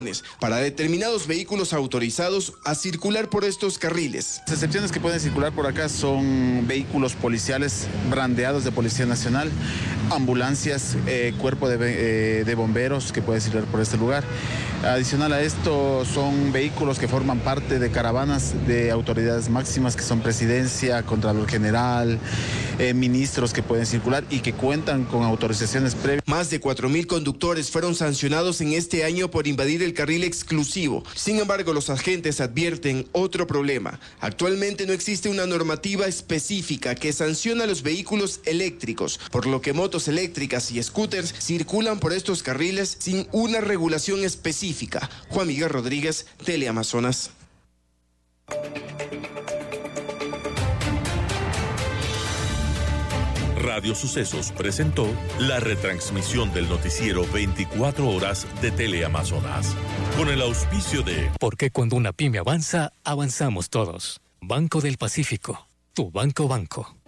para determinados vehículos autorizados a circular por estos carriles. Las excepciones que pueden circular por acá son vehículos policiales brandeados de Policía Nacional, ambulancias, cuerpo de bomberos que puede circular por este lugar. Adicional a esto son vehículos que forman parte de caravanas de autoridades máximas que son Presidencia, Contralor General, ministros que pueden circular y que cuentan con autorizaciones previas. Más de 4.000 conductores fueron sancionados en este año por invadir el carril exclusivo. Sin embargo, los agentes advierten otro problema. Actualmente no existe una normativa específica que sanciona a los vehículos eléctricos, por lo que motos eléctricas y scooters circulan por estos carriles sin una regulación específica. Juan Miguel Rodríguez, Teleamazonas. Radio Sucesos presentó la retransmisión del noticiero 24 horas de Teleamazonas, con el auspicio de... Porque cuando una pyme avanza, avanzamos todos. Banco del Pacífico, tu banco.